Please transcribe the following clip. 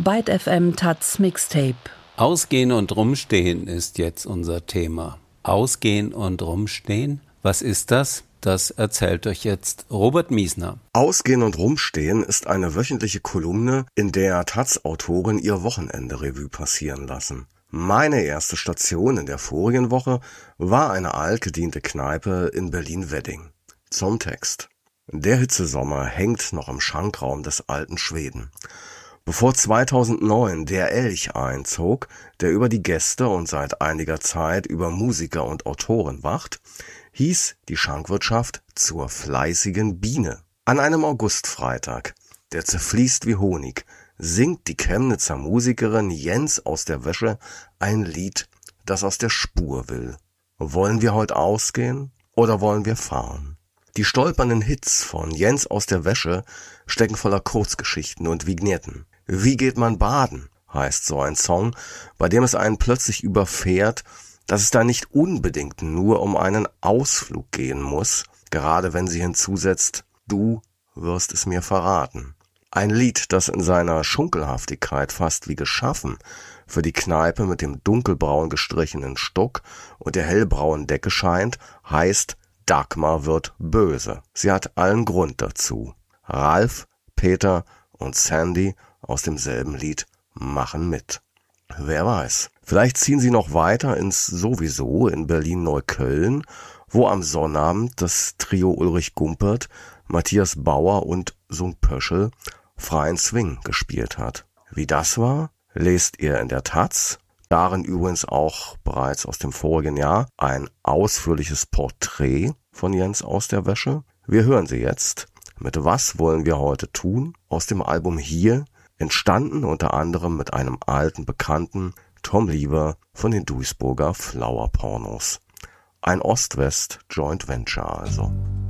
Byte FM Taz Mixtape. Ausgehen und rumstehen ist jetzt unser Thema. Ausgehen und rumstehen? Was ist das? Das erzählt euch jetzt Robert Miesner. Ausgehen und rumstehen ist eine wöchentliche Kolumne, in der Taz-Autoren ihr Wochenende Revue passieren lassen. Meine erste Station in der vorigen Woche war eine altgediente Kneipe in Berlin-Wedding. Zum Text. Der Hitzesommer hängt noch im Schankraum des alten Schweden. Bevor 2009 der Elch einzog, der über die Gäste und seit einiger Zeit über Musiker und Autoren wacht, hieß die Schankwirtschaft zur fleißigen Biene. An einem Augustfreitag, der zerfließt wie Honig, singt die Chemnitzer Musikerin Jens aus der Wäsche ein Lied, das aus der Spur will. Wollen wir heute ausgehen oder wollen wir fahren? Die stolpernden Hits von Jens aus der Wäsche stecken voller Kurzgeschichten und Vignetten. Wie geht man baden, heißt so ein Song, bei dem es einen plötzlich überfährt, dass es da nicht unbedingt nur um einen Ausflug gehen muss, gerade wenn sie hinzusetzt, du wirst es mir verraten. Ein Lied, das in seiner Schunkelhaftigkeit fast wie geschaffen für die Kneipe mit dem dunkelbraun gestrichenen Stuck und der hellbraunen Decke scheint, heißt Dagmar wird böse. Sie hat allen Grund dazu. Ralf, Peter und Sandy aus demselben Lied machen mit. Wer weiß, vielleicht ziehen sie noch weiter ins Sowieso in Berlin-Neukölln, wo am Sonnabend das Trio Ulrich Gumpert, Matthias Bauer und Sung Pöschel freien Swing gespielt hat. Wie das war, lest ihr in der Taz. Darin übrigens auch bereits aus dem vorigen Jahr ein ausführliches Porträt von Jens aus der Wäsche. Wir hören sie jetzt mit Was wollen wir heute tun? Aus dem Album Hier, entstanden unter anderem mit einem alten Bekannten, Tom Lieber von den Duisburger Flower Pornos. Ein Ost-West-Joint Venture also.